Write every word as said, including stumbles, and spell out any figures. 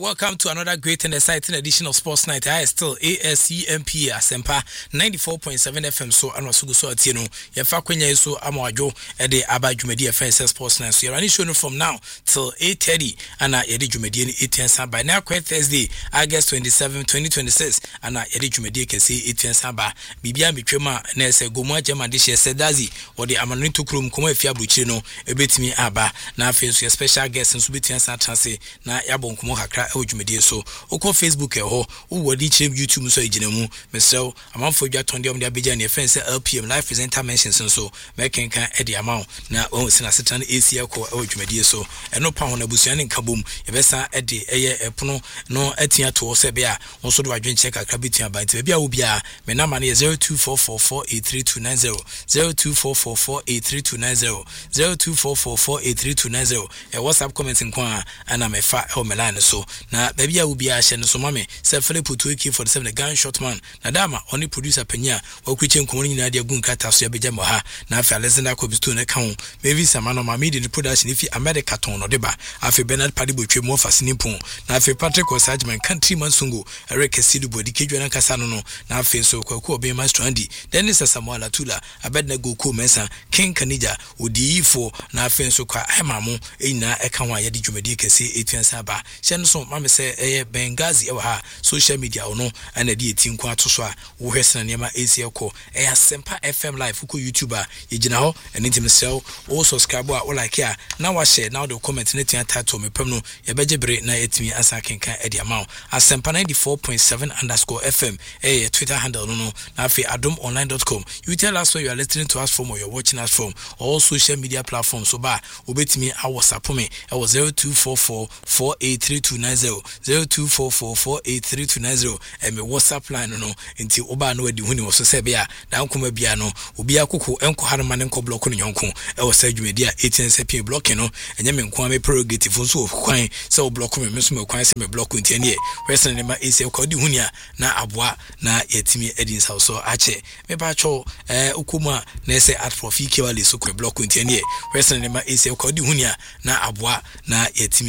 welcome to another great and exciting edition of Sports Night. I still A S E M P Asempa ninety-four point seven F M so and was so at you know. Yafa kwenya so amajo e de aba dwumadi F S Sports Night. So you're running show from now till eight thirty and I edit dwumadi eight ten by now quite Thursday August twenty-seventh twenty twenty-six and I edit dwumadi can say eight ten ba bibia metwema na se gomu agema de she sedazi or the amanu to krum komo afia bruchi no ebetimi aba na afi so special guest nso betian sa chance na yabon komo kakra e dwumadi so okọ Facebook e ho wo wadi chim YouTube so ejina mu mesel amanfo dwa tonde om de abeja ne fence L P M live presenter mentions so making kan e de amount na o sina setan A C akọ e dwumadi so eno pa ho na busua ne nkabom e besa e de eye epono no atia to se be a won so do adwen check kakra betian ba nti bia wo bia me na ma ne zero two four four four eight three two nine zero zero two four four four eight three two nine zero zero two four four four eight three two nine zero e WhatsApp comment nkwa ana me fa e o meline so na baby a wo bia hye no so mame se Philip two K forty-seven the gunshot man na dama oni producer panya wa kuche nkomo nyina de agu nkata so abeja mo ha na afa Alexander Kobisto ne kan maybe samano ma me the production ifi America ton no deba afa Bernard Padibo twa mo fasini pon na afa Patrick Osajman country man sungo Eric Sidu bodi kedwa na kasa no no na afa so kwaku obe ma strandi Dennis Samuel Atula abedna goku mensa King Kanija odi ifo na afa so kwa emamo ina eka wa yedi dwumadi kese etuansa ba hye no so mame se eye Bengazi ewa ha social media ono ana di eti nko ato so a wo hwesena nema esi ekọ eye Asempa F M live ko YouTube a yegina ho ene ntim sel o subscribe a o like a na wa share na do comment ne tia title me pam no ye beje bere na etimi asa kenkan e dia mawo Asempa ninety-four point seven underscore F M eye Twitter handle no no na afi adom online dot com. You tell us where you are listening to us from or you're watching us from all social media platforms so ba obetimi a WhatsApp me e was zero two four four four eight three two nine zero zero two four four four eight three two nine zero and me WhatsApp line no nti oba no adi huni wo so se bia na nkoma bia no obi akoko enko harma ne nko block no nyonko e wo sa dwumedi a eighteen sepi block no enye me nko me prerogative so kwan se wo block me meso me kwan se me block nti ene wesen ne ma ese ko di huni a na aboa na yetimi edin sa so ache me ba cho eh ukuma na ese at profit kewale so ko block nti ene wesen ne ma ese ko di huni a na aboa na yetimi